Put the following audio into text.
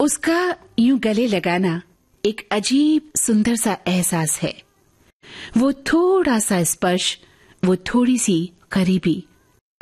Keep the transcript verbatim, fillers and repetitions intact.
उसका यूं गले लगाना एक अजीब सुंदर सा एहसास है। वो थोड़ा सा स्पर्श, वो थोड़ी सी करीबी,